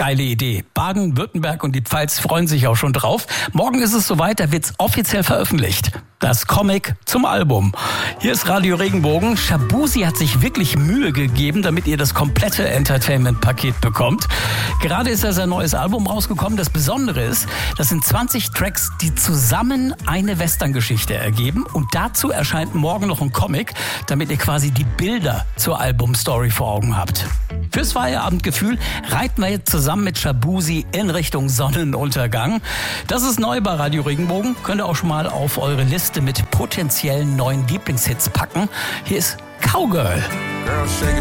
Geile Idee. Baden-Württemberg und die Pfalz freuen sich auch schon drauf. Morgen ist es soweit, da wird's offiziell veröffentlicht. Das Comic zum Album. Hier ist Radio Regenbogen. Shabuzi hat sich wirklich Mühe gegeben, damit ihr das komplette Entertainment-Paket bekommt. Gerade ist sein neues Album rausgekommen. Das Besondere ist, das sind 20 Tracks, die zusammen eine Western-Geschichte ergeben. Und dazu erscheint morgen noch ein Comic, damit ihr quasi die Bilder zur Albumstory vor Augen habt. Fürs Feierabendgefühl reiten wir jetzt zusammen mit Shabuzi in Richtung Sonnenuntergang. Das ist neu bei Radio Regenbogen. Könnt ihr auch schon mal auf eure Liste mit potenziellen neuen Lieblingshits packen. Hier ist Cowgirl.